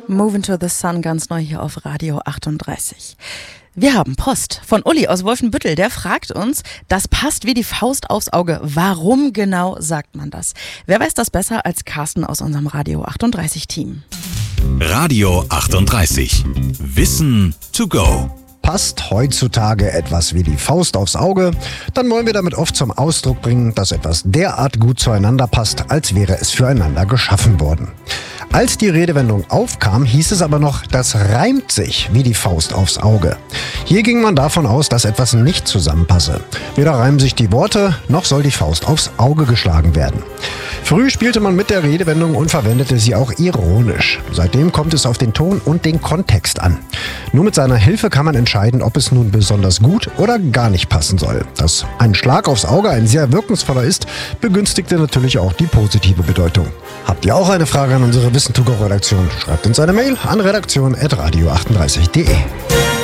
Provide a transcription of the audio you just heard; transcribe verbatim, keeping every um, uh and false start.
Moving to the Sun, ganz neu hier auf Radio achtunddreißig. Wir haben Post von Uli aus Wolfenbüttel, der fragt uns, das passt wie die Faust aufs Auge. Warum genau sagt man das? Wer weiß das besser als Carsten aus unserem Radio achtunddreißig Team? Radio achtunddreißig. Wissen to go. Passt heutzutage etwas wie die Faust aufs Auge, dann wollen wir damit oft zum Ausdruck bringen, dass etwas derart gut zueinander passt, als wäre es füreinander geschaffen worden. Als die Redewendung aufkam, hieß es aber noch, das reimt sich wie die Faust aufs Auge. Hier ging man davon aus, dass etwas nicht zusammenpasse. Weder reimen sich die Worte, noch soll die Faust aufs Auge geschlagen werden. Früh spielte man mit der Redewendung und verwendete sie auch ironisch. Seitdem kommt es auf den Ton und den Kontext an. Nur mit seiner Hilfe kann man entscheiden, ob es nun besonders gut oder gar nicht passen soll. Dass ein Schlag aufs Auge ein sehr wirkungsvoller ist, begünstigte natürlich auch die positive Bedeutung. Habt ihr auch eine Frage an unsere Wissen to go Redaktion? Schreibt uns eine Mail an redaktion at radio achtunddreißig punkt de.